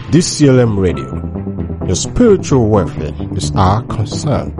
DCLM Radio. Your spiritual welfare is our concern.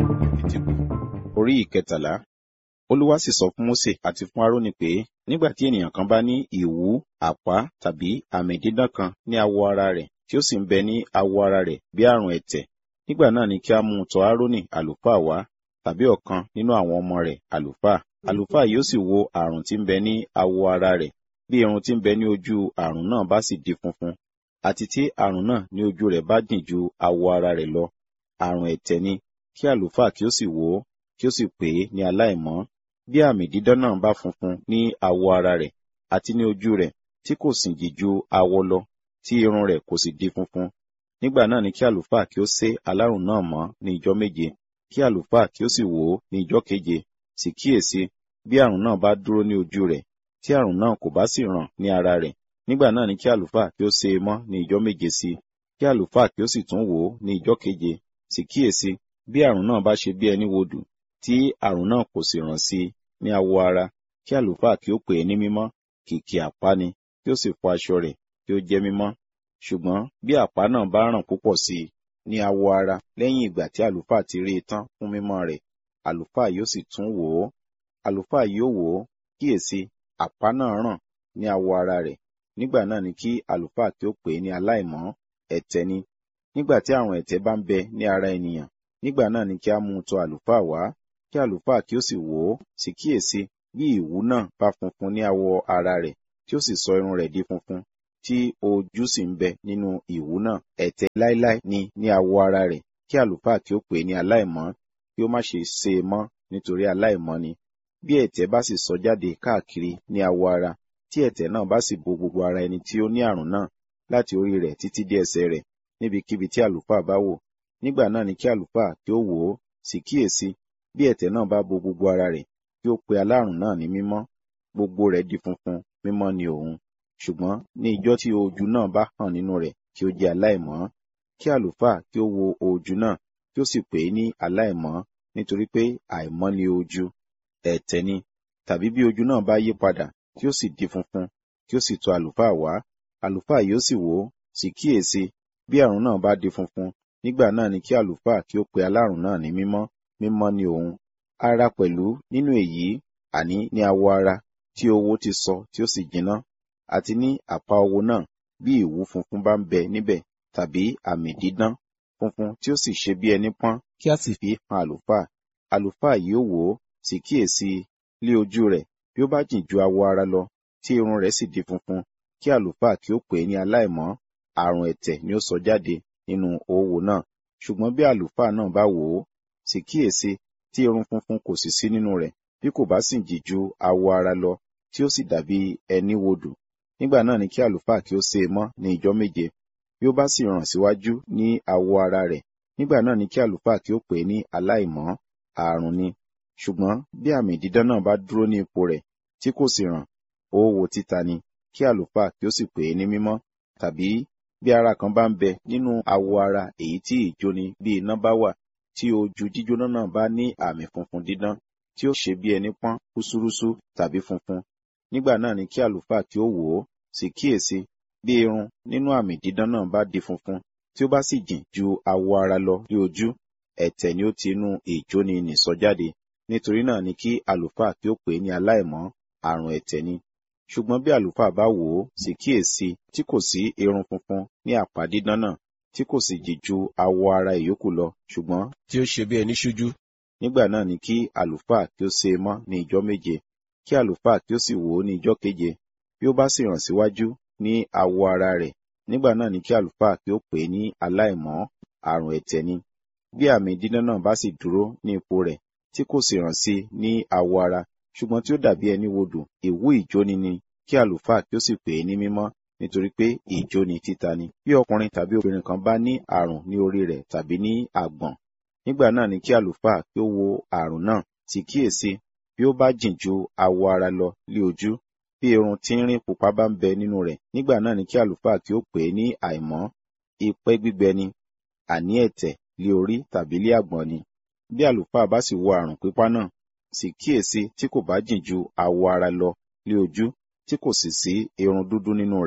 Orí ìkẹtàlá. Olúwa sì sọ fún Mósè àti fún Árónì pé nígbà tí ènìyàn kan bá ní ìwú, àpá tàbí àmì dídán kan ní awọ ara rẹ̀ tí ó sì ń bẹ ní awọ ara rẹ̀ bí àrùn ẹ̀tẹ̀, nígbà náà ni kí a mú un tọ̀ Árónì àlùfáà wá tàbí ọ̀kan nínú àwọn ọmọ rẹ̀ àlùfáà. Àlùfáà yóò sì wo àrùn tí ń bẹ ní awọ ara rẹ̀. Bí irun tí ń bẹ ní ojú àrùn náà bá sì di funfun, àti tí àrùn náà ní ojú rẹ̀ bá dìn ju awọ ara rẹ̀ lọ, àrùn ẹ̀tẹ̀ ni, kí àlùfáà kí ó sì wò ó, kí ó sì pè é ní aláìmọ́. Bí àmì dídán náà bá funfun ní awọ ara rẹ̀ àti ní ojú rẹ̀, tí kò sì jì ju awọ lọ, tí irun rẹ̀ kò sì di funfun, nígbà náà ni kí àlùfáà kí ó sé alárùn náà mọ́ ní ijọ́ méje, kí àlùfáà kí ó sì wò ó ní ijọ́ keje. Sì kíyèsí, bí àrùn náà bá dúró ní ojú rẹ̀, tí àrùn náà kò bá sì ràn ní ara rẹ̀, nígbà náà ni kí àlùfáà kí ó sé e mọ́ ní ijọ́ méje sí, kí àlùfáà kí ó sì tún wò ó ní ijọ́ keje. Sì kíyèsí, bí àrùn náà bá ṣe bí ẹni wodù, tí àrùn náà kò sì ràn sí ní awọ ara, kí àlùfáà kí ó pè é ní mímọ́, kìkì àpá ni, kí ó sì fọ aṣọ rẹ̀ kí ó jẹ́ mímọ́. Ṣùgbọ́n bí àpá náà bá ràn púpọ̀ sí i ní awọ ara lẹ́yìn ìgbà tí àlùfáà ti rí i tán fún mímọ́ rẹ̀, àlùfáà yóò sì tún wò ó. Àlùfáà yóò wò ó, kíyèsí, àpá náà ràn ní awọ ara rẹ̀. Nígbà náà ni kí àlùfáà kí ó pè é ní aláìmọ́, ẹ̀tẹ̀ ni. Nígbà tí àrùn ẹ̀tẹ̀ bá ń bẹ ní ara ènìyàn, nígbà náà ni kí a mú un tọ̀ àlùfáà wá, kí àlùfáà kí ó sì wò ó. Sì kíyèsí, bí ìwú náà bá funfun ní awọ ara rẹ̀, tí ó sì sọ irun rẹ̀ di funfun, tí ojú sì ń bẹ nínú ìwú náà, ẹ̀tẹ̀ láéláé ni ní awọ ara rẹ̀, kí àlùfáà kí ó pè é ní aláìmọ́, kí ó má ṣe sé e mọ́, nítorí aláìmọ́ ni. Bí ẹ̀tẹ̀ bá sì sọ jáde káàkiri ní awọ ara, tí ẹ̀tẹ̀ náà bá sì bo gbogbo ara ẹni tí ó ní àrùn náà, láti orí rẹ̀ títí dé ẹsẹ̀ rẹ̀, níbikíbi tí àlùfáà bá wò, nígbà náà ni kí àlùfáà kí ó wò ó. Sì kíyèsí, bí ẹ̀tẹ̀ náà bá bo gbogbo ara rẹ̀, kí ó pe alárùn náà ní mímọ́, gbogbo rẹ̀ di funfun, mímọ́ ni òun. Ṣùgbọ́n ní ijọ́ tí ojú náà bá hàn nínú rẹ̀, kí ó jẹ́ aláìmọ́. Kí àlùfáà kí ó wo ojú náà, kí ó sì pè é ní aláìmọ́, nítorí pé àìmọ́ ni ojú, ẹ̀tẹ̀ ni. Tàbí bí ojú náà bá yí padà, tí ó sì di funfun, kí ó sì tọ̀ àlùfáà wá, àlùfáà yóò sì wò ó. Sì kíyèsí, bí àrùn náà bá di funfun, nígbà náà ni kí àlùfáà kí ó pe alárùn náà ní mímọ́, mímọ́ ni òun. Ara pẹ̀lú nínú èyí, àní ní awọ ara, tí owó ti sọ tí ó sì jiná, àti ní àpá owó náà, bí ìwú funfun bá ń bẹ níbẹ̀, tàbí àmì dídán funfun tí ó sì ṣe bí ẹni pọ́n, kí a sì fi hàn àlùfáà. Àlùfáà yóò wò ó. Sì kíyèsí, lé ojú rẹ̀, bí ó bá jìn ju awọ ara lọ, tí irun rẹ̀ sì di funfun, kí àlùfáà kí ó pè é ní aláìmọ́, àrùn ẹ̀tẹ̀ ni ó sọ jáde nínú owó náà. Ṣùgbọ́n bí àlùfáà náà bá wò ó, sì kíyèsí, tí irun funfun kò sì sí nínú rẹ̀, bí kò bá sì jì ju awọ ara lọ, tí ó sì dàbí ẹni wodù, nígbà náà ni kí àlùfáà kí ó sé e mọ́ ní ijọ́ méje. Bí ó bá sì ràn síwájú ní awọ ara rẹ̀, nígbà náà ni kí àlùfáà kí ó pè é ní aláìmọ́, àrùn ni. Ṣùgbọ́n bí àmì dídán náà bá dúró ní ipò rẹ̀, tí kò sì ràn, oówo títa ni, kí àlùfáà kí ó sì pè é ní mímọ́. Tàbí bí ara kan bá ń bẹ nínú awọ ara èyí tí ìjóni bí iná bá wà, tí ojú jíjóná náà bá ní àmì funfun dídán, tí ó ṣe bí ẹni pọ́n kúsúrúsú tàbí funfun, nígbà náà ni kí àlùfáà kí ó wò ó. Sì kíyèsí, bí irun nínú àmì dídán náà bá di funfun, tí ó bá sì jìn ju awọ ara lọ ní ojú, ẹ̀tẹ̀ ni ó ti inú ìjóni nì sọ jáde. Nítorí náà ni kí àlùfáà kí ó pè é ní aláìmọ́, àrùn ẹ̀tẹ̀ ni. Ṣùgbọ́n bí àlùfáà bá wò ó, sì kíyèsí, tí kò sí irun funfun ní àpá dídán náà, tí kò sì jì ju awọ ara ìyókù lọ, ṣùgbọ́n tí ó ṣe bí ẹni ṣújú, nígbà náà ni kí àlùfáà kí ó sé e mọ́ ní ijọ́ méje, kí àlùfáà kí ó sì wò ó ní ijọ́ keje. Bí ó bá sì ràn síwájú ní awọ ara rẹ̀, nígbà náà ni kí àlùfáà kí ó pè é ní aláìmọ́, àrùn ẹ̀tẹ̀ ni. Bí àmì dídán náà bá sì dúró ní ipò rẹ̀, tí kò sì ràn sí ní awọ ara, ṣùgbọ́n tí ó dàbí ẹni wodù, ìwú ìjóni ni, kí àlùfáà kí ó sì pè é ní mímọ́, nítorí pé ìjóni títa ni. Bí ọkùnrin tàbí obìnrin kan bá ní àrùn ní orí rẹ̀ tàbí ní àgbọ̀n, nígbà náà ni kí àlùfáà kí ó wo àrùn náà. Sì kíyèsí, bí ó bá jìn ju awọ ara lọ lé ojú, bí irun tínrín pupa bá ń bẹ nínú rẹ̀, nígbà náà ni kí àlùfáà kí ó pè é ní àìmọ́, ìpẹ́ gbígbẹ ni, àní ẹ̀tẹ̀ lé orí tàbí lé àgbọ̀n ni. Bí àlùfáà bá sì wo àrùn pípá náà, sì kíyèsí, tí kò bá jìn ju awọ ara lọ lé ojú, tí kò sì sí irun dúdú nínú rẹ̀,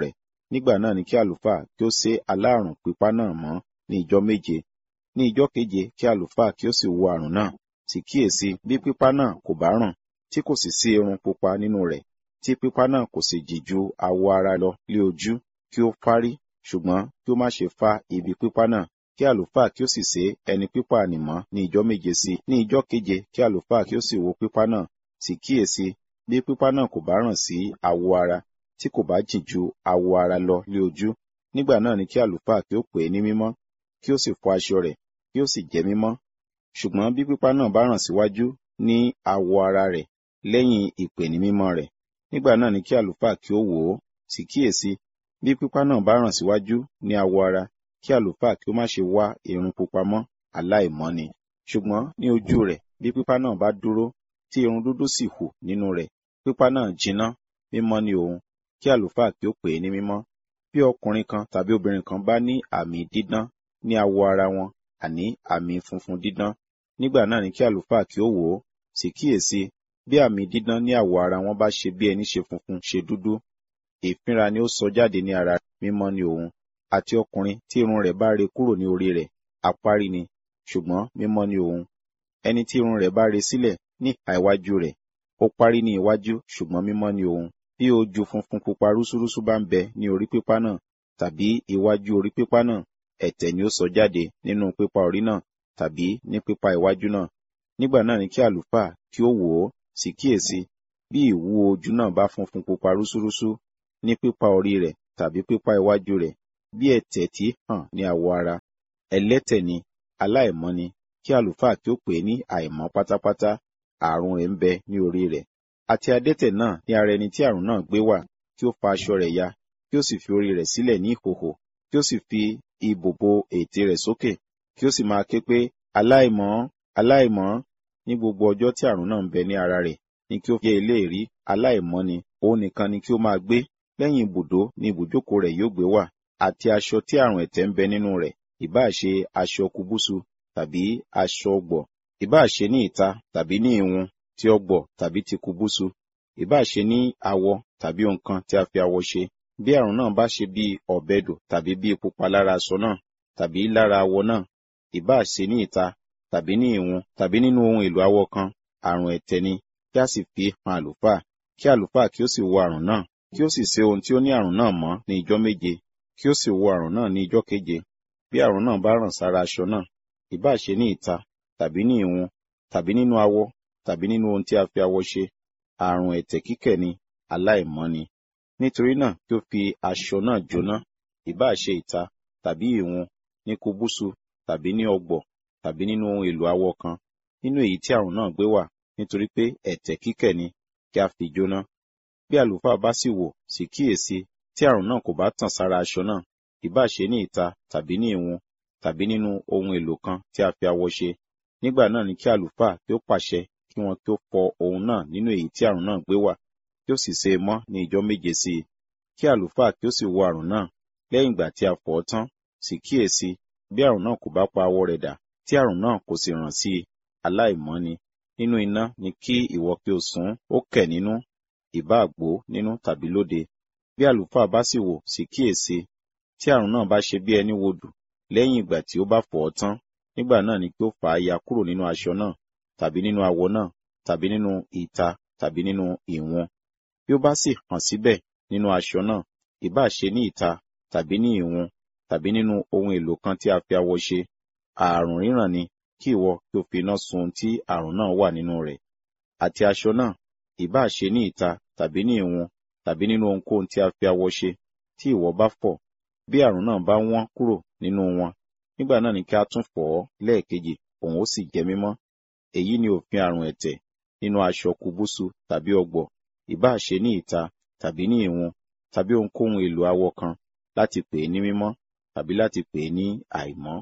nígbà náà ni kí àlùfáà kí ó sé alárùn pípa náà mọ́ ní ijọ́ méje. Ní ijọ́ keje kí àlùfáà kí ó sì wo àrùn náà, sì kíyèsí bí pípa náà kò bá rùn, tí kò sì sí irun pupa nínú rẹ̀, tí pípa náà kò sì jì ju awọ ara lọ lé ojú, kí ó fárí, ṣùgbọ́n kí ó má ṣe fá ibi pípa náà, kí àlùfáà kí ó sì sé ẹni pípa nì mọ́ ní ijọ́ méje sí. Ní ijọ́ keje kí àlùfáà kí ó sì wo pípa náà, sì kíyèsí bí pípa náà kò bá ràn sí awọ ara, tí kò bá jì ju awọ ara lọ lé ojú, nígbà náà ni kí àlùfáà kí ó pè é ní mímọ́, kí ó sì fọ aṣọ rẹ̀, kí ó sì jẹ́ mímọ́. Ṣùgbọ́n bí pípa náà bá ràn síwájú ní awọ ara rẹ̀ lẹ́yìn ìpè ní mímọ́ rẹ̀, nígbà náà ni kí àlùfáà kí ó wò ó, sì kíyèsí bí pípa náà bá ràn síwájú ní awọ ara, kí àlùfáà kí ó má ṣe wá irun pupa mọ́, aláìmọ́ ni. Ṣùgbọ́n ní ojú rẹ̀ bí pípa náà bá dúró, tí irun dúdú sì hù nínú rẹ̀, pípa náà jiná, mímọ́ ni òun, kí àlùfáà kí ó pè é ní mímọ́. Bí ọkùnrin kan tàbí obìnrin kan bá ní àmì dídán ní awọ ara wọn, àní àmì funfun dídán, nígbà náà ni kí àlùfáà kí ó wò ó, sì kíyèsí bí àmì dídán ní awọ ara wọn bá ṣe bí ẹni ṣe funfun ṣe dúdú, ìfínra ni ó sọ jáde ní ara rẹ̀, mímọ́ ni òun. Àti ọkùnrin tí irun rẹ̀ bá re kúrò ní orí rẹ̀, apárí ni, ṣùgbọ́n mímọ́ ni òun. Ẹni tí irun rẹ̀ bá re sílẹ̀ ní ìhà iwájú rẹ̀, ó parí ní iwájú, ṣùgbọ́n mímọ́ ni òun. Bí ojú funfun pupa rúsúrúsú bá ń bẹ ní orí pípa náà, tàbí iwájú orí pípa náà, ẹ̀tẹ̀ ni ó sọ jáde nínú pípa orí náà, tàbí ní pípa iwájú náà. Nígbà náà ni kí àlùfáà kí ó wò ó, sì kíyèsí bí ìwú ojú náà bá funfun pupa rúsúrúsú ní pípa orí rẹ̀ tàbí pípa iwájú rẹ̀, bí ẹ̀tẹ̀ tí hàn ní awọ ara, ẹlẹ́tẹ̀ ni, aláìmọ́ ni, kí àlùfáà kí ó pè é ní àìmọ́ pátápátá, ààrùn rẹ̀ ń bẹ ní orí rẹ̀. Àti adẹ́tẹ̀ náà ní ara ẹni tí àrùn náà gbé wà, kí ó fa aṣọ rẹ̀ ya, kí ó sì fi orí rẹ̀ sílẹ̀ ní ìhòhò, kí ó sì fi ìbò bo ètè rẹ̀ sókè, kí ó sì máa ké pé, aláìmọ́, aláìmọ́. Ní gbogbo ọjọ́ tí àrùn náà ń bẹ ní ara rẹ̀, ni kí ó jẹ́ eléèrí, aláìmọ́ ni, òun nìkan ni kí ó máa gbé, lẹ́yìn ibùdó ni ibùjókòó rẹ̀ yóò gbé wà. Àti aṣọ tí àrùn ẹ̀tẹ̀ ń bẹ nínú rẹ̀, ìbáà ṣe aṣọ kúbúsù tàbí aṣọ ọgbọ̀, ìbáà ṣe ní ìta tàbí ní ìwun ti ọgbọ̀ tàbí ti kúbúsù, ìbáà ṣe ní awọ tàbí nǹkan tí a fi awọ ṣe. Bí àrùn náà bá ṣe bí ọ̀bẹdò tàbí bí pupa lára aṣọ náà tàbí lára awọ náà, ìbáà ṣe ní ìta tàbí ní ìwun tàbí nínú ohun èlò awọ kan, àrùn ẹ̀tẹ̀ ni, kí a sì fi hàn àlùfáà, kí àlùfáà kí ó sì wo àrùn náà, kí ó sì sé ohun tí ó ní àrùn náà mọ́ ní ijọ́ méje, kí ó sì wo àrùn náà ní ijọ́ keje. Bí àrùn náà bá ràn sára aṣọ náà, ìbáà ṣe ní ìta tàbí ní ìwun tàbí nínú awọ tàbí nínú ohun tí a fi awọ ṣe, àrùn ẹ̀tẹ̀ kíkẹ̀ ni, aláìmọ́ ni. Nítorí náà kí ó fi aṣọ náà jóná, ìbáà ṣe ìta tàbí ìwun, ní kúbúsù tàbí ní ọgbọ̀ tàbí nínú ohun èlò awọ kan, nínú èyí tí àrùn náà gbé wà, nítorí pé ẹ̀tẹ̀ kíkẹ̀ ni, kí a fi jóná. Bí àlùfáà bá sì wò, sì kíyèsí tí àrùn náà kò bá tàn sára aṣọ náà, ìbáà ṣe ní ìta tàbí ní ìwun tàbí nínú ohun èlò kan tí a fi awọ ṣe, nígbà náà ni kí àlùfáà kí ó pàṣẹ kí wọn kí ó fọ ohun náà nínú èyí tí àrùn náà gbé wà, kí ó sì sé e mọ́ ní ijọ́ méje sí i. Kí àlùfáà kí ó sì wo àrùn náà lẹ́yìn ìgbà tí a fọ̀ ọ́ tán, sì kíyèsí bí àrùn náà kò bá pa awọ rẹ̀ dà, tí àrùn náà kò sì ràn sí i, aláìmọ́ ni. Nínú iná ni kí ìwọ kí o sún ó kẹ̀ nínú, ìbáà gbó nínú tàbí lóde. Bí àlùfáà bá sì wò, sì kíyèsí tí àrùn náà bá ṣe bí ẹni wodù lẹ́yìn ìgbà tí ó bá fọ̀ ọ́ tán, nígbà náà ni kí ó fà á ya kúrò nínú aṣọ náà tàbí nínú awọ náà tàbí nínú ìta tàbí nínú ìwun. Bí ó bá sì hàn síbẹ̀ nínú aṣọ náà, ìbáà ṣe ní ìta tàbí ní ìwun tàbí nínú ohun èlò kan tí a fi awọ ṣe, ààrùn ríran ni, kí ìwọ kí o fi iná sun tí àrùn náà wà nínú rẹ̀. Àti aṣọ náà, ìbáà ṣe ní ìta tàbí ní ìwun tàbí nínú ohunkóhun tí a fi awọ ṣe, tí ìwọ bá fọ̀, bí àrùn náà bá wọ́n kúrò nínú wọn, nígbà náà ni kí a tún fọ̀ ọ́ lẹ́ẹ̀kejì, òun ó sì jẹ́ mímọ́. Èyí ni òfin àrùn ẹ̀tẹ̀ nínú aṣọ kúbúsù tàbí ọgbọ̀, ìbáà ṣe ní ìta tàbí ní ìwun tàbí ohunkóhun èlò awọ kan, láti pè é ní mímọ́ tàbí láti pè é ní àìmọ́.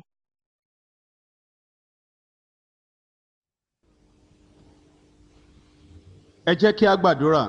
Ẹ jẹ́ kí a gbàdúrà.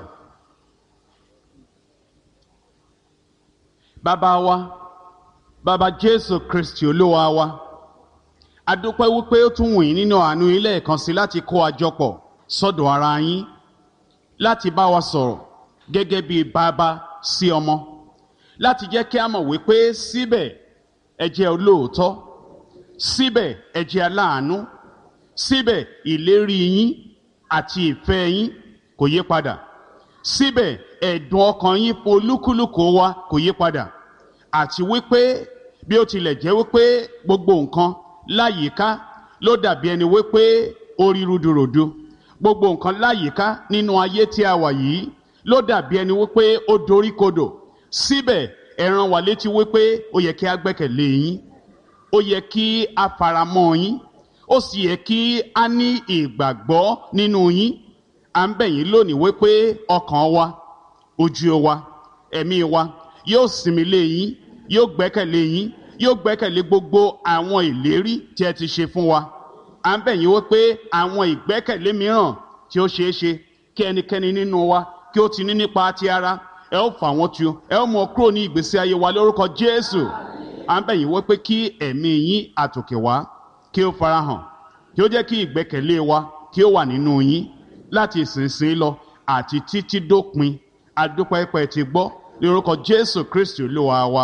Bàbá wa, Bàbá Jésù Kristi Olúwa wa, a dúpẹ́ wípé ó tún wù yín nínú àánú yín lẹ́ẹ̀kan sí láti kó wa jọpọ̀ sọ́dọ̀ ara yín, láti bá wa sọ̀rọ̀ gẹ́gẹ́ bí bàbá sí ọmọ, láti jẹ́ kí a mọ̀ wípé síbẹ̀ ẹ jẹ́ olóòótọ́, síbẹ̀ ẹ jẹ́ aláàánú, síbẹ̀ ìlérí yín àti ìfẹ́ yín kò yí padà, síbẹ̀ ẹ̀dùn ọkàn yín fún olúkúlùkù wa kò yí padà, àti wípé bí ó tilẹ̀ jẹ́ wípé gbogbo nǹkan láyìíká ló dàbí ẹni wípé ó rí rúdurùdu, gbogbo nǹkan láyìíká nínú ayé tí a wà yìí ló dàbí ẹni wípé ó doríkodò, síbẹ̀ ẹ rán wa létí wípé ó yẹ kí a gbẹ́kẹ̀lé yín, ó yẹ kí a faramọ́ yín, ó sì yẹ kí a ní ìgbàgbọ́ nínú yín. À ń bẹ̀ yín lónìí wípé ọkàn wa, ojú wa, ẹ̀mí wa yóò sinmi lé yín, yóò gbẹ́kẹ̀lé yín, yóò gbẹ́kẹ̀lé gbogbo àwọn ìlérí tí ẹ ti ṣe fún wa. À ń bẹ̀ yín wípé àwọn ìgbẹ́kẹ̀lé mìíràn tí ó ṣeé ṣe kí ẹnikẹ́ni nínú wa kí ó ti ní nípa ti ara, ẹ ó fà wọ́n tu, ẹ ó mú ọ kúrò ní ìgbésí ayé wa lórúkọ Jésù. À ń bẹ̀ yín wípé kí ẹ̀mí yín àtòkè wá kí ó farahàn, kí ó jẹ́ kí ìgbẹ́kẹ̀lé wa kí ó wà nínú yín láti ìsinsìnyí lọ àti títí dópin. Adúpẹ́ pé ti gbọ́ lórúkọ Jésù Kristi Olúwa wa.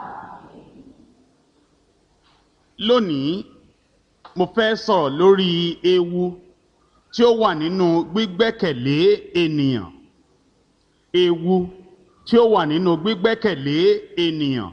Lónìí mo fẹ́ sọ̀rọ̀ lórí ewu tí ó wà nínú gbígbẹ́kẹ̀lé ènìyàn. Ewu tí ó wà nínú gbígbẹ́kẹ̀lé ènìyàn.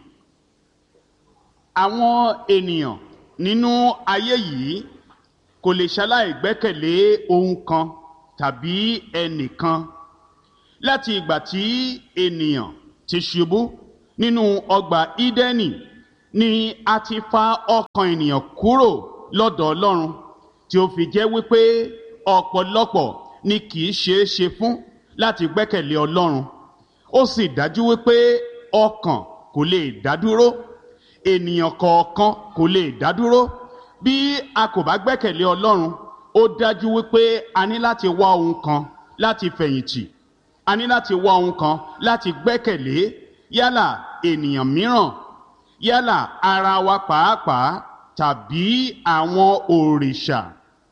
Àwọn ènìyàn nínú ayé yìí kò lè ṣaláì gbẹ́kẹ̀lé ohun kan tàbí ẹnìkan. Láti ìgbà tí ènìyàn ti ṣubú nínú ọgbà Ídẹ́nì ni a ti fa ọkàn ènìyàn kúrò lọ́dọ̀ Ọlọ́run, tí ó fi jẹ́ wípé ọ̀pọ̀lọpọ̀ ni kì í ṣeé ṣe fún láti gbẹ́kẹ̀lé Ọlọ́run. Ó sì dájú wípé ọkàn kò lè dádúró, ènìyàn kọ̀ọ̀kan kò lè dádúró. Bí a kò bá gbẹ́kẹ̀lé Ọlọ́run, ó dájú wípé a ní láti wá ohun kan láti fẹ̀yìntì, a ní láti wá ohun kan láti gbẹ́kẹ̀lé, yálà ènìyàn mìíràn, yálà ara wa pàápàá tàbí àwọn òrìṣà.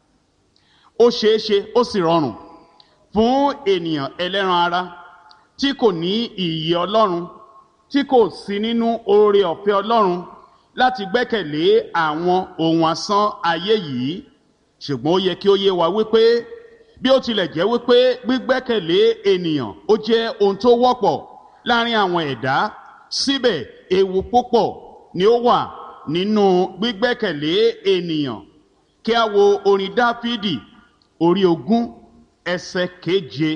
Ó ṣeéṣe ó sì rọrùn fún ènìyàn ẹlẹ́ran ara tí kò ní ìyè Ọlọ́run, tí kò sí nínú oore ọ̀fẹ́ Ọlọ́run láti gbẹ́kẹ̀lé àwọn ohun asán ayé yìí. Ṣùgbọ́n ó yẹ kí ó yé wa wípé bí ó tilẹ̀ jẹ́ wípé gbígbẹ́kẹ̀lé ènìyàn ó jẹ́ ohun tó wọ́pọ̀ láàrin àwọn ẹ̀dá, síbẹ̀ ewu púpọ̀ ni ó wà nínú gbígbẹ́kẹ̀lé ènìyàn. Kí a wo orin Dáfídì orí 20 ẹsẹ̀ 7.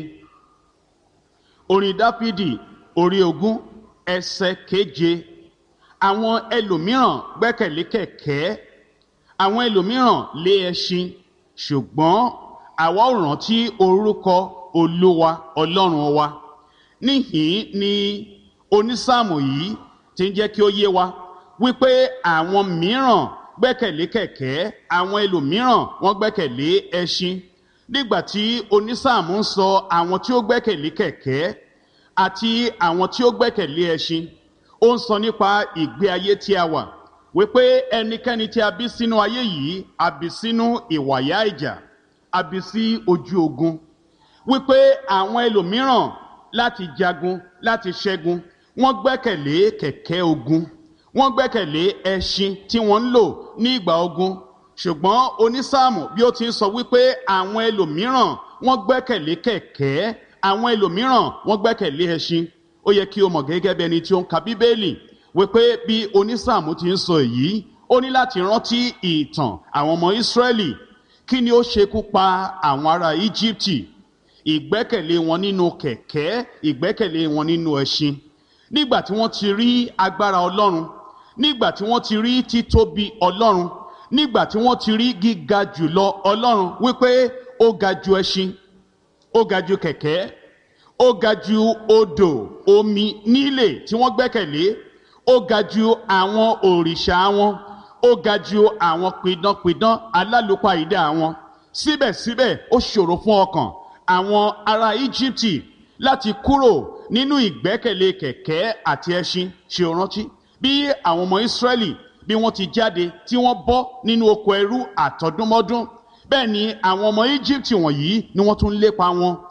Orin Dáfídì orí 20 ẹsẹ̀ 7. Àwọn ẹlòmíràn gbẹ́kẹ̀lé kẹ̀kẹ́, àwọn ẹlòmíràn lé ẹṣin, ṣùgbọ́n àwa ò rántí orúkọ Olúwa Ọlọ́run wa. Níhìn ni onísáàmù yìí ti ń jẹ́ kí ó yé wa wípé àwọn mìíràn gbẹ́kẹ̀lé kẹ̀kẹ́, àwọn ẹlòmíràn wọ́n gbẹ́kẹ̀lé ẹṣin. Nígbà tí onísáàmù ń sọ àwọn tí ó gbẹ́kẹ̀lé kẹ̀kẹ́ àti àwọn tí ó gbẹ́kẹ̀lé ẹṣin, ó ń sọ nípa ìgbé ayé tí a wà, wípé ẹnikẹ́ni tí a bí sínú ayé yìí, a bí sínú ìwàyà ìjà, a bí sí ojú ogun. Wípé àwọn ẹlòmíràn láti jagun, láti ṣẹ́gun, wọ́n gbẹ́kẹ̀lé kẹ̀kẹ́ ogun, wọ́n gbẹ́kẹ̀lé ẹṣin tí wọ́n ń lò ní ìgbà ogun. Ṣùgbọ́n onísáàmù bí ó ti ń sọ wípé àwọn ẹlòmíràn wọ́n gbẹ́kẹ̀lé kẹ̀kẹ́, àwọn ẹlòmíràn wọ́n gbẹ́kẹ̀lé ẹṣin. Ó yẹ kí o mọ̀ gẹ́gẹ́ bí ẹni tí ó ń ka Bíbélì wípé bí onísáàmù ti ń sọ èyí, ó ní láti rántí ìtàn àwọn ọmọ Ísírẹ́lì. Kí ni ó ṣekú pa àwọn ará Íjíbítì? Ìgbẹ́kẹ̀lé wọn nínú kẹ̀kẹ́, ìgbẹ́kẹ̀lé wọn nínú ẹṣin. Nígbà tí wọ́n ti rí agbára Ọlọ́run, nígbà tí wọ́n ti rí títóbi Ọlọ́run, nígbà tí wọ́n ti rí gíga jùlọ Ọlọ́run, wípé ó ga ju ẹṣin, ó ga ju kẹ̀kẹ́, ó ga ju odò omi nílé tí wọ́n gbẹ́kẹ̀lé, ó ga ju àwọn òrìṣà wọn, ó ga ju àwọn pidánpidán alálùpàídà wọn. Síbẹ̀síbẹ̀ ó ṣòro fún ọkàn àwọn ará Íjíbítì láti kúrò nínú ìgbẹ́kẹ̀lé kẹ̀kẹ́ àti ẹṣin. Ṣé o rántí bí àwọn ọmọ Ísírẹ́lì bí wọ́n ti jáde tí wọ́n bọ́ nínú oko ẹrú àtọdúnmọ́dún, bẹ́ẹ̀ ni àwọn ọmọ Íjíbítì wọ̀nyí ni wọ́n tún lépa wọn,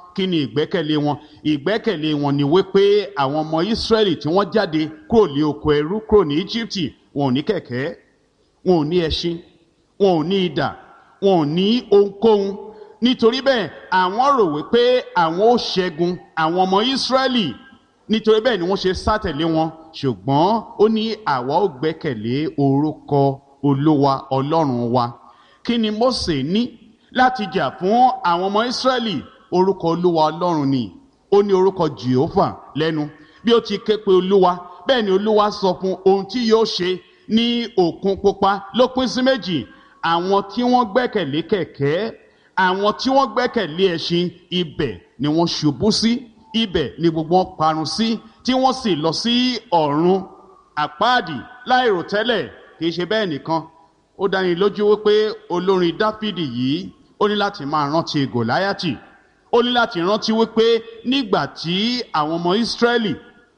kí ni ìgbẹ́kẹ̀lé wọn? Ìgbẹ́kẹ̀lé wọn ni wípé àwọn ọmọ Ísírẹ́lì tí wọ́n jáde kúrò ní oko ẹrú, kúrò ní Íjíbítì, wọn ò ní kẹ̀kẹ́, wọn ò ní ẹṣin, wọn ò ní idà, wọn ò ní ohunkóhun. Nítorí bẹ́ẹ̀ àwọn rò wípé àwọn ó ṣẹ́gun àwọn ọmọ Ísírẹ́lì, nítorí bẹ́ẹ̀ ni wọ́n ṣe sátẹ̀lé wọn. Ṣùgbọ́n ó ní àwa ó gbẹ́kẹ̀lé orúkọ Olúwa Ọlọ́run wa. Kí ni Mósè ní láti jà fún àwọn ọmọ Ísírẹ́lì? Orúkọ Olúwa Ọlọ́run ni. Ó ní orúkọ Jèhófà lẹ́nu. Bí ó ti ké pe Olúwa, bẹ́ẹ̀ ni Olúwa sọ fún ohun tí yóò ṣe. Ní Òkun Pupa ló pín sí méjì. Àwọn tí wọ́n gbẹ́kẹ̀lé kẹ̀kẹ́, àwọn tí wọ́n gbẹ́kẹ̀lé ẹṣin, ibẹ̀ ni wọ́n ṣubú sí, ibẹ̀ ni gbogbo wọn parun sí, tí wọ́n sì lọ sí ọ̀run àpáàdì láìròtẹ́lẹ̀. Kì í ṣe bẹ́ẹ̀ nìkan, ó dáni lójú wípé olórin Dáfídì yìí ó ní láti máa rántí Gòláyátì. Ó ní láti rántí wípé nígbà tí àwọn ọmọ Ísírẹ́lì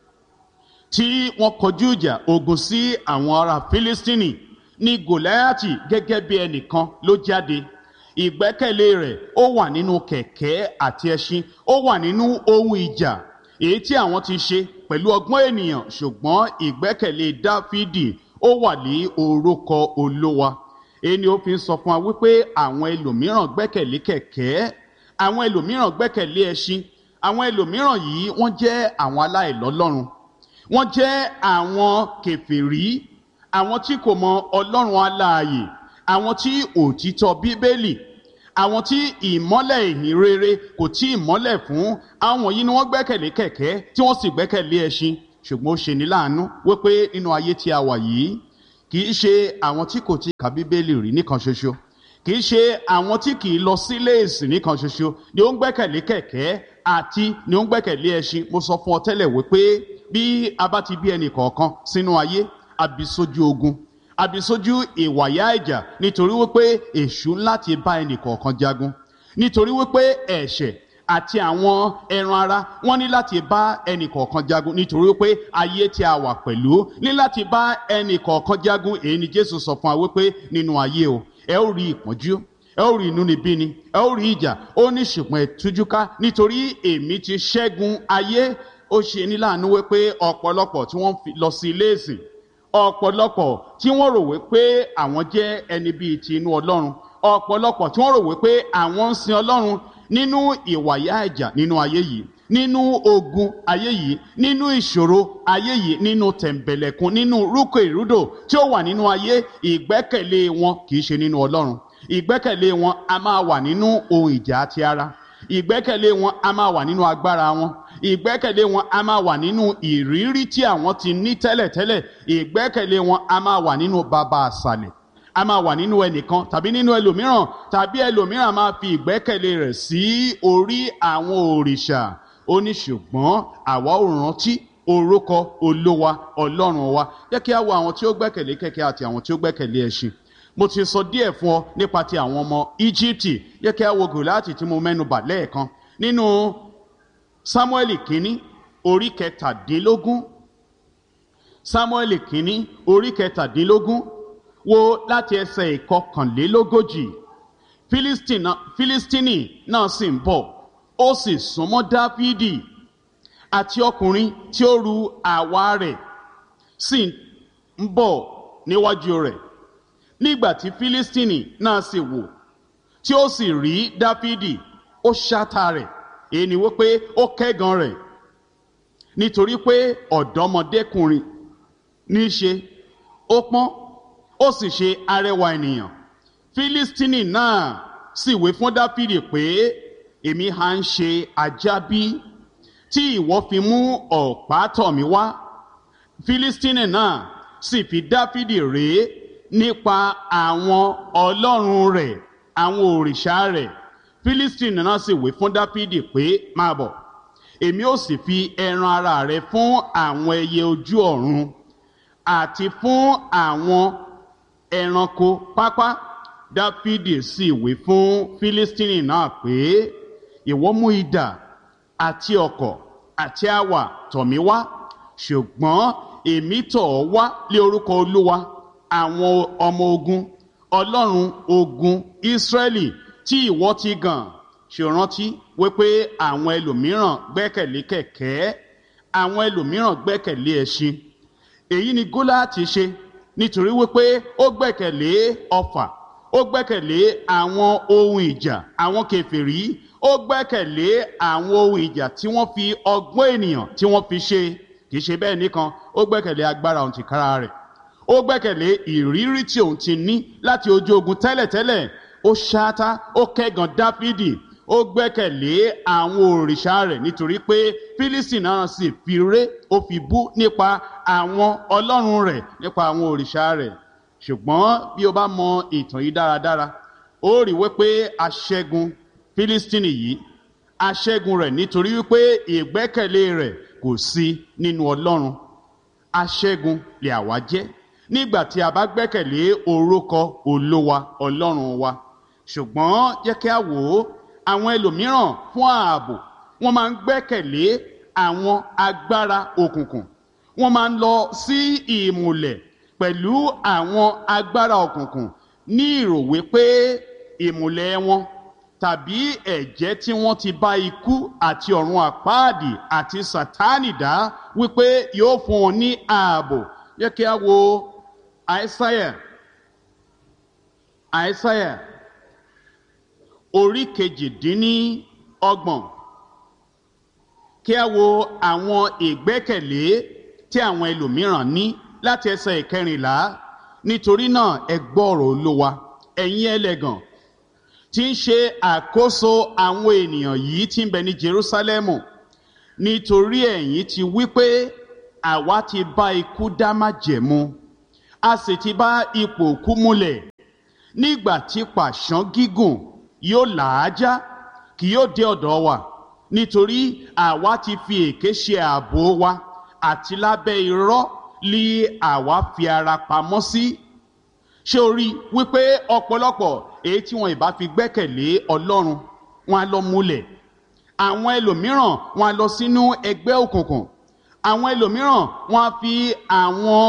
tí wọ́n kọjú ìjà ogun sí àwọn ará Fílístínì, ní Gòláyátì gẹ́gẹ́ bí ẹnìkan ló jáde. Ìgbẹ́kẹ̀lé rẹ̀ ó wà nínú kẹ̀kẹ́ àti ẹṣin, ó wà nínú ohun ìjà èyí tí àwọn ti ṣe pẹ̀lú ọgbọ́n ènìyàn. Ṣùgbọ́n ìgbẹ́kẹ̀lé Dáfídì ó wà ní orúkọ Olúwa. Èyí ni ó fi ń sọ fún wa wípé àwọn ẹlòmíràn gbẹ́kẹ̀lé kẹ̀kẹ́, àwọn ẹlòmíràn gbẹ́kẹ̀lé ẹṣin, àwọn ẹlòmíràn yìí wọ́n jẹ́ àwọn aláìlọ́lọ́run, wọ́n jẹ́ àwọn kèfèrí, àwọn tí kò mọ Ọlọ́run alààyè, àwọn tí òtítọ́ Bíbélì, àwọn tí ìmọ́lẹ̀ ìhìn rere kò tí ì mọ́lẹ̀ fún. Àwọn yìí ni wọ́n gbẹ́kẹ̀lé kẹ̀kẹ́ tí wọ́n sì gbẹ́kẹ̀lé ẹṣin. Ṣùgbọ́n ó ṣe ní láàánú wípé nínú ayé tí a wà yìí, kì í ṣe àwọn tí kò tí ì ka Bíbélì rí nìkan ṣoṣo, kì í ṣe àwọn tí kì í lọ sílé ìsìn nìkan ṣoṣo ni ó ń gbẹ́kẹ̀lé kẹ̀kẹ́ àti ni ó ń gbẹ́kẹ̀lé ẹṣin. Mo sọ fún ọ tẹ́lẹ̀ wípé bí a bá ti bí ẹnì kọ̀ọ̀kan sínú ayé, a bí sójú ogun, a bí sójú ìwàyà ìjà, nítorí wípé èṣù láti bá ẹnì kọ̀ọ̀kan jagun, nítorí wípé ẹ̀ṣẹ̀ àti àwọn ẹran ara wọ́n ní láti bá ẹnì kọ̀ọ̀kan jagun, nítorí wípé ayé tí a wà pẹ̀lú ní láti bá ẹnì kọ̀ọ̀kan jagun. Èyí ni Jésù sọ fún wa wípé nínú ayé o, ẹ ó rí ìpọ́njú, ẹ ó rí inúnibíni, ẹ ó rí ìjà. Ó ní ṣùgbọ́n ẹ tújúká, nítorí èmi ti ṣẹ́gun ayé. Ó ṣe ní láàánú wípé ọ̀pọ̀lọpọ̀ tí wọ́n lọ sí ilé ìsìn, ọ̀pọ̀lọpọ̀ tí wọ́n rò wípé àwọn jẹ́ ẹni bíi ti inú Ọlọ́run, ọ̀pọ̀lọpọ̀ tí wọ́n rò wípé àwọn ń sin Ọlọ́run nínú ìwàyà ìjà nínú ayé yìí, nínú ogun ayé yìí, nínú ìṣòro ayé yìí, nínú tẹ̀m̀bẹ̀lẹ̀kun, nínú rúkọ ìrúdò tí ó wà nínú ayé. Ìgbẹ́kẹ̀lé wọn kì í ṣe nínú Ọlọ́run. Ìgbẹ́kẹ̀lé wọn a máa wà nínú ohun ìjà ti ara. Ìgbẹ́kẹ̀lé wọn a máa wà nínú agbára wọn. Ìgbẹ́kẹ̀lé wọn a máa wà nínú ìrírí tí àwọn ti ní tẹ́lẹ̀tẹ́lẹ̀. Ìgbẹ́kẹ̀lé wọn a máa wà nínú baba àsàlẹ̀, a máa wà nínú ẹnìkan tàbí nínú ẹlòmíràn, tàbí ẹlòmíràn máa fi ìgbẹ́kẹ̀lé rẹ̀ sí orí àwọn òrìṣà. Ó ní ṣùgbọ́n àwa ò rántí orúkọ Olúwa Ọlọ́run wa. Jẹ́ kí a wo àwọn tí ó gbẹ́kẹ̀lé kẹ̀kẹ́ àti àwọn tí ó gbẹ́kẹ̀lé ẹṣin. Mo ti sọ díẹ̀ fún ọ nípa ti àwọn ọmọ Íjíbítì. Jẹ́ kí a wo Gòláyátì tí mo mẹ́nu bà lẹ́ẹ̀kan nínú Sámúẹ́lì kínní orí 17. Sámúẹ́lì kínní orí 17 wo láti ẹsẹ̀ 41. Fílístínì náà sì ń bọ̀, ó sì súnmọ́ Dáfídì, àti ọkùnrin tí ó ru àwa rẹ̀ sì ń bọ̀ níwájú rẹ̀. Nígbà tí Fílístínì náà sì wò, tí ó sì rí Dáfídì, ó ṣátá rẹ̀, èyí ni wípé ó kẹ́gàn rẹ̀, nítorí pé ọ̀dọ́mọdékùnrin ní í ṣe, ó pọ́n, ó sì ṣe arẹwà ènìyàn. Fílístínì náà sì wí fún Dáfídì pé, èmi ha ń ṣe ajá bí, tí ìwọ fi mú ọ̀pá tọ̀ mí wá? Fílístínì náà sì fi Dáfídì ré nípa àwọn ọlọ́run rẹ̀, àwọn òrìṣà rẹ̀. Fílístínì náà sì wí fún Dáfídì pé, máa bọ̀, èmi ó sì fi ẹran ara rẹ fún àwọn ẹyẹ ojú ọ̀run àti fún àwọn ẹranko pápá. Dáfídì sì wí fún Fílístínì náà pé, ìwọ mú idà àti ọ̀kọ̀ àti àwà tọ̀ mí wá, ṣùgbọ́n èmi tọ̀ ọ́ wá lé orúkọ Olúwa àwọn ọmọ ogun, Ọlọ́run ogun Ísírẹ́lì tí ìwọ ti gàn. ṣe rántí wípé àwọn ẹlòmíràn gbẹ́kẹ̀lé kẹ̀kẹ́, àwọn ẹlòmíràn gbẹ́kẹ̀lé ẹṣin. èyí ni Gólíátì ṣe, nítorí wípé ó gbẹ́kẹ̀lé ọfà, ó gbẹ́kẹ̀lé àwọn ohun ìjà àwọn kèfèrí, ó gbẹ́kẹ̀lé àwọn ohun ìjà tí wọ́n fi ọgbọ́n ènìyàn tí wọ́n fi ṣe. kì í ṣe bẹ́ẹ̀ nìkan, ó gbẹ́kẹ̀lé agbára òun tìkára rẹ̀, ó gbẹ́kẹ̀lé ìrírí tí òun ti ní láti ojú ogun tẹ́lẹ̀tẹ́lẹ̀. ó ṣáátá, ó kẹ́gàn Dáfídì, ó gbẹ́kẹ̀lé àwọn òrìṣà rẹ̀, nítorí pé Fílísítì náà sì fi ré, ó fi bú nípa àwọn ọlọ́run rẹ̀, nípa àwọn òrìṣà rẹ̀. ṣùgbọ́n bí o bá mọ ìtàn yìí dáradára, ó rí wípé aṣẹ́gun Fílísítì yìí, aṣẹ́gun rẹ̀ nítorí wípé ìgbẹ́kẹ̀lé rẹ̀ kò sí nínú Ọlọ́run. aṣẹ́gun lè àwa jẹ́ nígbà tí a bá gbẹ́kẹ̀lé orúkọ Olúwa Ọlọ́run wa. ṣùgbọ́n jẹ́ kí a wò ó, àwọn ẹlòmíràn fún ààbò wọ́n máa ń gbẹ́kẹ̀lé àwọn agbára òkùnkùn, wọ́n máa ń lọ sí ìmùlẹ̀ pẹ̀lú àwọn agbára òkùnkùn ní ìrò wípé ìmùlẹ̀ wọn tàbí ẹ̀jẹ́ tí wọ́n ti bá ikú àti ọ̀run àpáàdì àti Sátánì dá wípé yóò fún wọn ní ààbò. Jẹ́ kí a wo Àìsáyà orí 28. kí a wo àwọn ìgbẹ́kẹ̀lé tí àwọn ẹlòmíràn ní láti ẹsẹ̀ 14. nítorí náà ẹ gbọ́ ọ̀rọ̀ Olúwa, ẹ̀yin ẹlẹ́gàn tí ń ṣe àkóso àwọn ènìyàn yìí tí ń bẹ ní Jerúsálẹ́mù, nítorí ẹ̀yin ti wí pé àwa ti bá ikú dá májẹ̀mú, a sì ti bá ipò òkú múlẹ̀. nígbà tí pàṣán gígùn yóò làájá, kì yóò dé ọ̀dọ̀ wa, nítorí àwa ti fi èké ṣe ààbò wa, àti lábẹ́ irọ́ lí àwa fi ara pamọ́ sí. ṣé o rí wípé ọ̀pọ̀lọpọ̀ èyí tí wọn ìbá fi gbẹ́kẹ̀lé Ọlọ́run, wọn á lọ múlẹ̀. àwọn ẹlòmíràn wọn á lọ sínú ẹgbẹ́ òkùnkùn. àwọn ẹlòmíràn wọn á fi àwọn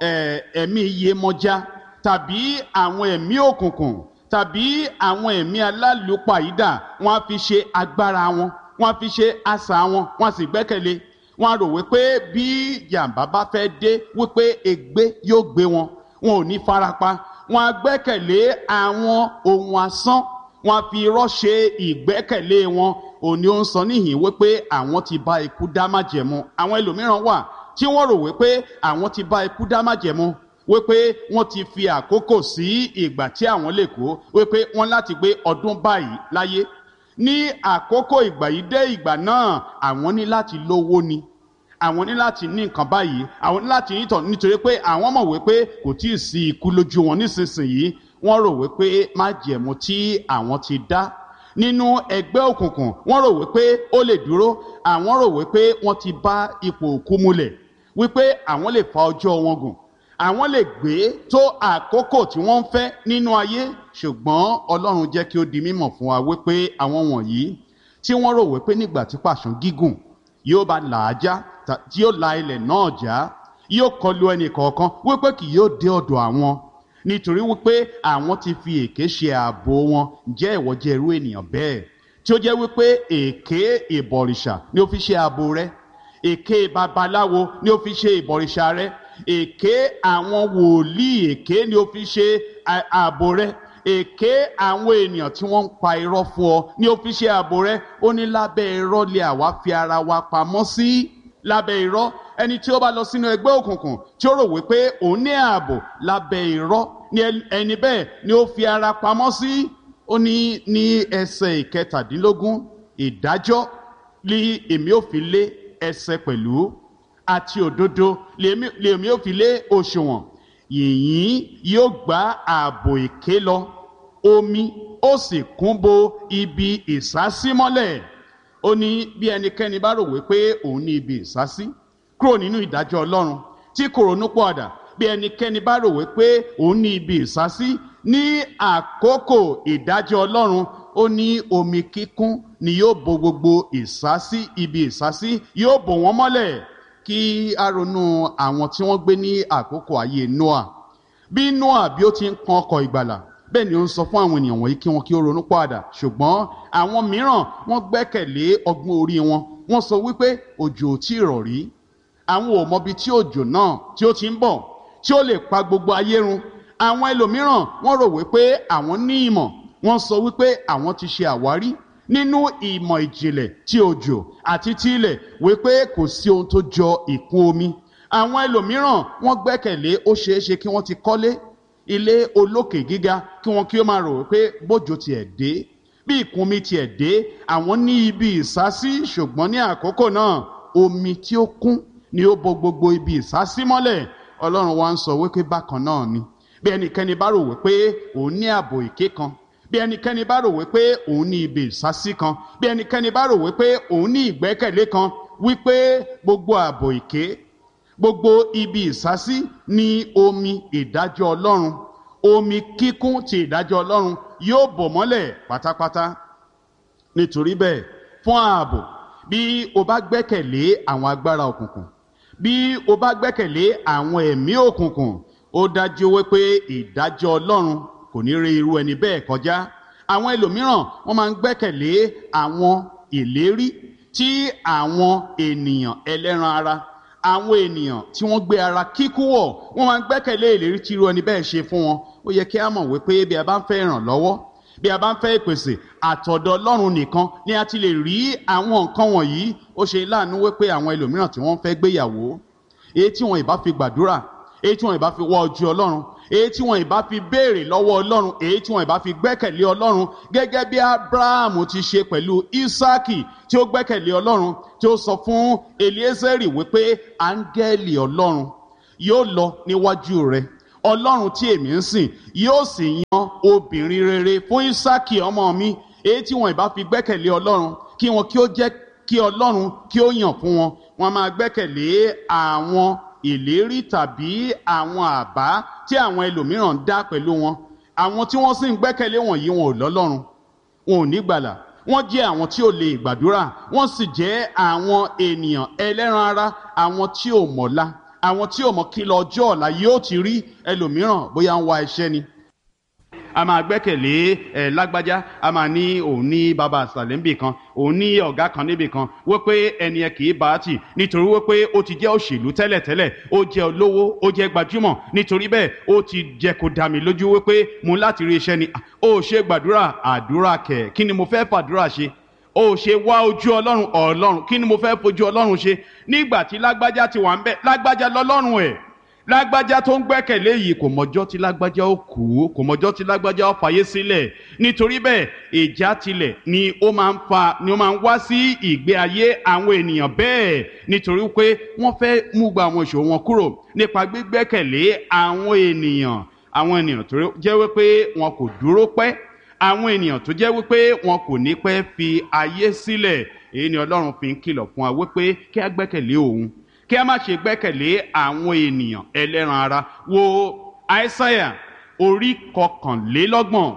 ẹ̀mí iyèmọ̀já tàbí àwọn ẹ̀mí òkùnkùn tàbí àwọn ẹ̀mí alálùpàídà, wọn á fi ṣe agbára wọn, wọn á fi ṣe asà wọn, wọn á sì gbẹ́kẹ̀lé. wọn á rò wípé bí jàǹbá bá fẹ́ dé wípé ègbé yóò gbé wọn, wọn ò ní farapa. wọn á gbẹ́kẹ̀lé àwọn ohun asán, wọn á fi irọ́ ṣe ìgbẹ́kẹ̀lé wọn. òní ó ń sọ níhìn wípé àwọn ti bá ikú dá májẹ̀mú. àwọn ẹlòmíràn wà tí wọ́n rò wípé àwọn ti bá ikú dá májẹ̀mú, wípé wọ́n ti fi àkókò sí ìgbà tí àwọn lè kó, wípé wọ́n láti gbé ọdún báyìí láyé. ní àkókò ìgbà yìí dé ìgbà náà, àwọn ní láti lówó ni, àwọn ní láti ní nǹkan báyìí, àwọn ní láti nítọ̀, nítorí pé àwọn mọ̀ wípé kò tí ì sí ikú lójú wọn nísinsìnyí. wọ́n rò wípé májẹ̀mú tí àwọn ti dá nínú ẹgbẹ́ òkùnkùn, wọ́n rò wípé ó lè dúró. àwọn rò wípé wọ́n ti bá ipò òkú múlẹ̀, wípé àwọn lè fa ọjọ́ wọn gùn, àwọn lè gbé tó àkókò tí wọ́n ń fẹ́ nínú ayé. ṣùgbọ́n Ọlọ́run jẹ́ kí ó di mímọ̀ fún wa wípé àwọn wọ̀nyí tí wọ́n rò wípé nígbà tí pàṣán gígùn yóò bá làájá, tí yóò la ilẹ̀ náà já, yóò kọlu ẹnì kọ̀ọ̀kan, wípé kì yóò dé ọ̀dọ̀ àwọn, nítorí wípé àwọn ti fi èké ṣe ààbò wọn. ǹjẹ́ ìwọ jẹ́ irú ènìyàn bẹ́ẹ̀ tí ó jẹ́ wípé èké ìbọ̀rìṣà ni ó fi ṣe ààbò rẹ, èké babaláwo ni ó fi ṣe ìbọ̀rìṣà rẹ, èké àwọn wòlíì èké ni ó fi ṣe ààbò rẹ, èké àwọn ènìyàn tí wọ́n ń pa irọ́ fún ọ ni ó fi ṣe ààbò rẹ? ó ní lábẹ́ irọ́ lè àwa fi ara wa pamọ́ sí. lábẹ́ irọ́, ẹni tí ó bá lọ sínú ẹgbẹ́ òkùnkùn tí ó rò wípé òun ní ààbò, lábẹ́ irọ́ ni ẹni bẹ́ẹ̀ ni ó fi ara pamọ́ sí. ó ní ẹsẹ̀ 17, ìdájọ́ ni èmi ò fi lé ẹsẹ̀ pẹ̀lú, àti òdodo lèmi ò fi lé òṣùwọ̀n. yìnyín yóò gbá ààbò èké lọ, omi ó sì kún bo ibi ìsásí mọ́lẹ̀. ó ní bí ẹnikẹ́ni bá rò wípé òun ní ibi ìsásí kúrò nínú ìdájọ́ Ọlọ́run tí kò ronú pọ̀àdà, bí ẹnikẹ́ni bá rò wípé òun ní ibi ìsásí ní àkókò ìdájọ́ Ọlọ́run, ó ní omi kíkún ni yóò bo gbogbo ìsásí, ibi ìsásí yóò bò wọ́n mọ́lẹ̀. kí a ronú àwọn tí wọ́n gbé ní àkókò ayé Nóà. bí Nóà bí ó ti ń kan ọkọ̀ ìgbàlà, bẹ́ẹ̀ ni ó ń sọ fún àwọn ènìyàn wọ̀nyí kí wọn kí ó ronú pàdà. Ṣùgbọ́n àwọn mìíràn wọ́n gbẹ́kẹ̀lé ọgbọ́n orí wọn. Wọ́n sọ wípé òjò ò tí ì rọ̀ rí, àwọn ò mọbi tí òjò náà tí ó ti ń bọ̀ tí ó lè pa gbogbo ayé run. Àwọn ẹlòmíràn wọ́n rò wípé àwọn ní ìmọ̀. Wọ́n sọ wípé àwọn ti ṣe àwárí nínú ìmọ̀ ìjìnlẹ̀ tí òjò àti tí ilẹ̀ wípé kò sí ohun tó jọ ìkún omi. Àwọn ẹlòmíràn wọ́n gbẹ́kẹ̀lé ó ṣeéṣe kí wọ́n ti kọ́lé ilé olókè gíga kí wọ́n kí ó máa rò wípé bójò tiẹ̀ dé, bí ìkún omi tiẹ̀ dé, àwọn ní ibi ìsásí. Ṣùgbọ́n ní àkókò náà omi tí ó kún ni ó bo gbogbo ibi ìsásí mọ́lẹ̀. Ọlọ́run wa ń sọ wípé bákan náà ni bí ẹnikẹ́ni bá rò wípé òun ní ààbò ìké kan, bí ẹnikẹ́ni bá rò wípé òun ní ibi ìsásí kan, bí ẹnikẹ́ni bá rò wípé òun ní ìgbẹ́kẹ̀lé kan, wípé gbogbo ààbò ìké, gbogbo ibi ìsásí ni omi ìdájọ́ Ọlọ́run, omi kíkún ti ìdájọ́ Ọlọ́run yóò bò mọ́lẹ̀ pátápátá. Nítorí bẹ́ẹ̀, fún ààbò, bí o bá gbẹ́kẹ̀lé àwọn agbára òkùnkùn, bí o bá gbẹ́kẹ̀lé àwọn ẹ̀mí òkùnkùn, ó dájú wípé ìdájọ́ Ọlọ́run kò ní rí irú ẹni bẹ́ẹ̀ kọjá. Àwọn ẹlòmíràn wọ́n máa ń gbẹ́kẹ̀lé àwọn ìlérí tí àwọn ènìyàn ẹlẹ́ran ara, àwọn ènìyàn tí wọ́n gbé ara kíkú wọ̀, wọ́n máa ń gbẹ́kẹ̀lé ìlérí tí irú ẹni bẹ́ẹ̀ ṣe fún wọn. Ó yẹ kí a mọ̀ wípé bí a bá ń fẹ́ ìrànlọ́wọ́, bí a bá ń fẹ́ ìpèsè, àtọ̀dọ̀ Ọlọ́run nìkan ni a ti lè rí àwọn nǹkan wọ̀nyí. Ó ṣe láàánú wípé àwọn ẹlòmíràn tí wọ́n fẹ́ gbéyàwó, èyí tí wọn ìbá fi gbàdúrà, èyí tí wọn ìbá fi wá ojú Ọlọ́run, èyí tí wọn ìbá fi béèrè lọ́wọ́ Ọlọ́run, èyí tí wọn ìbá fi gbẹ́kẹ̀lé Ọlọ́run, gẹ́gẹ́ bí Ábúráhámù ti ṣe pẹ̀lú Ísákì tí ó gbẹ́kẹ̀lé Ọlọ́run, tí ó sọ fún Eliésẹ́rì wípé áńgẹ́lì Ọlọ́run yóò lọ níwájú rẹ̀, Ọlọ́run tí èmi ń sìn yóò sì yan obìnrin rere fún Ísákì ọmọ mi. Èyí tí wọn ìbá fi gbẹ́kẹ̀lé Ọlọ́run kí wọn kí ó jẹ́ kí Ọlọ́run kí ó yàn fún wọn. Wọn máa gbẹ́kẹ̀lé àwọn ìlérí tàbí àwọn àbá tí àwọn ẹlòmíràn ń dá pẹ̀lú wọn. Àwọn tí wọ́n sì ń gbẹ́kẹ̀lé wọ̀nyí wọn ò lọ́lọ́run, wọn ò ní gbàlà, wọ́n jẹ́ àwọn tí ò lè gbàdúrà, wọ́n sì jẹ́ àwọn ènìyàn ẹlẹ́ran ara, àwọn tí ò mọ̀la, àwọn tí ò mọ̀ kí lọ́jọ́ ọ̀la yóò ti rí. Ẹlòmíràn bóyá ń wá iṣẹ́ ni, a máa gbẹ́kẹ̀lé lágbájá, a máa ní òun ní bàbá àṣàlẹ̀ níbì kan, òun ní ọ̀gá kan níbì kan, wípé ẹni ẹ kì í bá tì nítorí wípé ó ti jẹ́ òṣèlú tẹ́lẹ̀tẹ́lẹ̀, ó jẹ́ olówó, ó jẹ́ gbajúmọ̀, nítorí bẹ́ẹ̀ ó ti jẹ́ kó dá mi lójú wípé mo láti rí iṣẹ́ ni. Ó ṣe gbàdúrà, àdúrà kẹ̀, kí ni mo fẹ́ fàdúrà ṣe? Ó ṣe wá ojú Ọlọ́run, Ọlọ́run kí ni mo fẹ́ fojú Ọlọ́run ṣe? Nígbà tí lágbájá ti wà ń bẹ̀, lágbájá lọ́lọ́run ẹ̀, lágbájá tó ń gbẹ́kẹ̀lé yìí kò mọjọ́ tí lágbájá ó kú, kò mọjọ́ tí lágbájá ó fàyè sílẹ̀. Nítorí bẹ́ẹ̀ ìjà tilẹ̀ ni ó máa ń wá sí ìgbé ayé àwọn ènìyàn bẹ́ẹ̀, nítorí pé wọ́n fẹ́ mú gba àwọn ìṣòro wọn kúrò nípa gbígbẹ́kẹ̀lé àwọn ènìyàn tó jẹ́ wípé wọn kò dúró pẹ́, àwọn ènìyàn tó jẹ́ wípé wọn kò ní pẹ́ fi ayé sílẹ̀. Èyí ni Ọlọ́run fi ń kìlọ̀ fún wa wípé kí a gbẹ́kẹ̀lé òun, kí a má ṣe gbẹ́kẹ̀lé àwọn ènìyàn ẹlẹ́ran ara. Wo Aísáyà orí 21,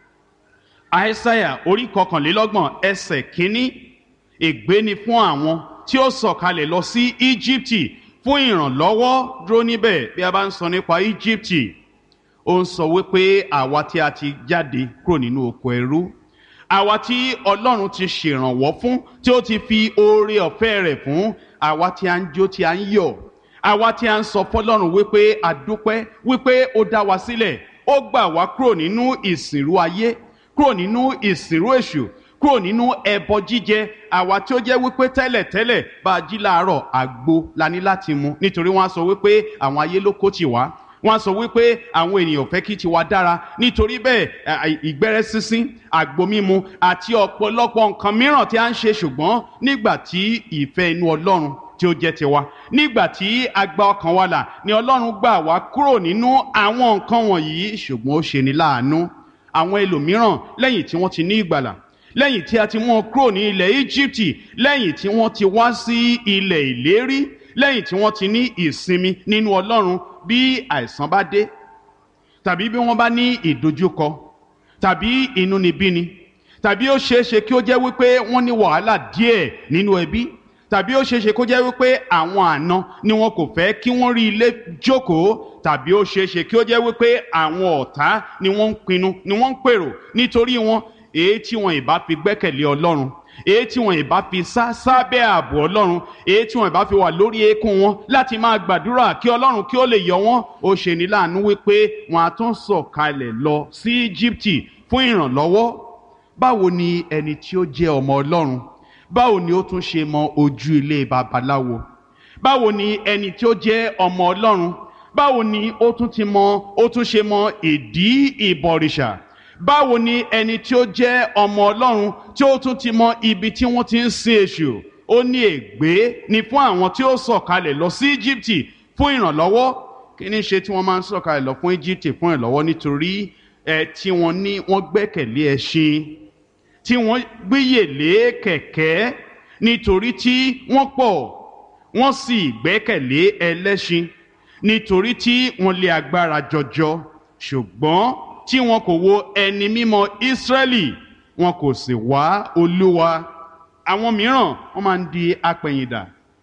Aísáyà orí 21 ẹsẹ̀ 1. Ègbé ni fún àwọn tí ó sọ̀kalẹ̀ lọ sí Íjíbítì fún ìrànlọ́wọ́. Dúró níbẹ̀. Bí a bá ń sọ nípa Íjíbítì, ó ń sọ wípé àwa tí a ti jáde kúrò nínú oko ẹrú, àwa tí Ọlọ́run ti ṣèrànwọ́ fún, tí ó ti fi oore ọ̀fẹ́ rẹ̀ fún, àwa tí a ń jó tí a ń yọ̀, àwa tí a ń sọ fọ́lọ́run wípé a dúpẹ́ wípé ó dá wa sílẹ̀, ó gbà wá kúrò nínú ìsìnrú ayé, kúrò nínú ìsìnrú èṣù, kúrò nínú ẹbọ jíjẹ. Àwa tí ó jẹ́ wípé tẹ́lẹ̀tẹ́lẹ̀ bá a jí láàárọ̀ àgbo la ní láti mu, nítorí wọ́n á sọ wípé àwọn ayé ló kó tì wá, wọ́n á sọ wípé àwọn ènìyàn fẹ́ kí tiwa dára. Nítorí bẹ́ẹ̀ ìgbẹ́rẹ́ sínsín, àgbo mímu àti ọ̀pọ̀lọpọ̀ nǹkan mìíràn tí a ń ṣe. Ṣùgbọ́n nígbà tí ìfẹ́ inú Ọlọ́run tí ó jẹ́ tiwa, nígbà tí a gba ọkàn wa là, ni Ọlọ́run gbà wá kúrò nínú àwọn nǹkan wọ̀nyí. Ṣùgbọ́n ó ṣe ni láàánú, àwọn ẹlòmíràn lẹ́yìn tí wọ́n ti ní ìgbàlà, lẹ́yìn tí a ti mú wọn kúrò ní ilẹ̀ Íjíbítì, lẹ́yìn tí wọ́n ti wá sí ilẹ̀ ìlérí, lẹ́yìn tí wọ́n ti ní ìsinmi nínú Ọlọ́run, bí àìsàn bá dé, tàbí bí wọ́n bá ní ìdojúkọ, tàbí inúnibíni, tàbí ó ṣeéṣe kí ó jẹ́ wípé wọ́n ní wàhálà díẹ̀ nínú ẹbí, tàbí ó ṣeéṣe kó jẹ́ wípé àwọn àna ni wọn kò fẹ́ kí wọ́n rí ilé jókòó, tàbí ó ṣeéṣe kí ó jẹ́ wípé àwọn ọ̀tá ni wọ́n ń pinnu ni wọ́n ń pèrò nítorí wọn, èyí tí wọn ìbá fi gbẹ́kẹ̀lé Ọlọ́run, èyí tí wọn ìbá fi sábẹ́ ààbò Ọlọ́run, èyí tí wọn ìbá fi wà lórí eékún wọn láti máa gbàdúrà kí Ọlọ́run kí ó lè yọ wọn. Ó ṣe ní láàánú wípé wọn á tún sọ̀kalẹ̀ lọ sí Íjíbítì fún ìrànlọ́wọ́. Báwo ni ẹni tí ó jẹ́ ọmọ Ọlọ́run, báwo ni ó tún ṣe mọ ojú ilé babaláwo? Báwo ni ẹni tí ó jẹ́ ọmọ Ọlọ́run, báwo ni ó tún ṣe mọ ìdí ìbọ̀rìṣà? Báwo ni ẹni tí ó jẹ́ ọmọ Ọlọ́run tí ó tún ti mọ ibi tí wọ́n ti ń sin èṣù? Ó ní ègbé ni fún àwọn tí ó sọ̀kalẹ̀ lọ sí Íjíbítì fún ìrànlọ́wọ́. Kí ni ṣe tí wọ́n máa ń sọ̀kalẹ̀ lọ fún Íjíbítì fún ìrànlọ́wọ́? Nítorí tí wọ́n gbẹ́kẹ̀lé ẹṣin, tí wọ́n gbéyèlé kẹ̀kẹ́, nítorí tí wọ́n pọ̀, wọ́n sì gbẹ́kẹ̀lé ẹlẹ́ṣin, nítorí tí wọ́n lé agbára jọjọ. Ṣùgbọ́n tí wọn kò wo ẹni mímọ́ Ísírẹ́lì, wọn kò sì wá Olúwa. Àwọn mìíràn wọ́n máa ń di apẹ̀yìndà,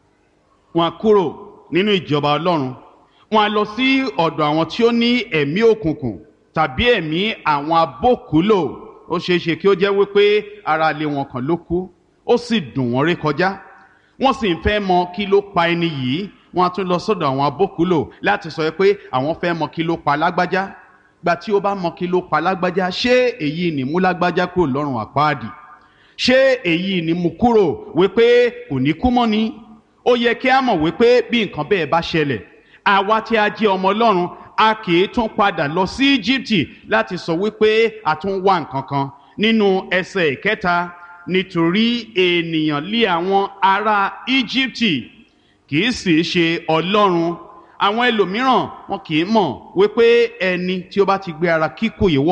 wọn kúrò nínú ìjọba Ọlọ́run, wọn á lọ sí ọ̀dọ̀ àwọn tí ó ní ẹ̀mí òkùnkùn tàbí ẹ̀mí àwọn abókùúlò. Ó ṣeé ṣe kí ó jẹ́ wípé ara ilé wọn kan ló kú, ó sì dùn wọ́n rí kọjá, wọ́n sì ń fẹ́ mọ kí ló pa ẹni yìí. Wọ́n á tún lọ sọ́dọ̀ àwọn abókùúlò láti sọ pé àwọn fẹ́ mọ kí ló pa lágbájá. Gbà tí ó bá mọ kí ló pa lágbájá, ṣé èyí ni mú lágbájá kúrò lọ́rùn àpáàdì? Ṣé èyí ni mú kúrò wípé kò ní kú mọ́ ni? Ó yẹ kí a mọ̀ wípé bí nǹkan bẹ́ẹ̀ bá ṣẹlẹ̀, àwa tí a jẹ́ ọmọ Ọlọ́run, a kì í tún padà lọ sí Íjíbítì láti sọ wípé a tún wá nǹkan kan. Nínú ẹsẹ̀ ìkẹta, nítorí ènìyàn lé àwọn ará Íjíbítì, kì í sì ṣe Ọlọ́run. Àwọn ẹlòmíràn wọn kì í mọ̀ wípé ẹni tí ó bá ti gbé ara kíkò yìí wọ̀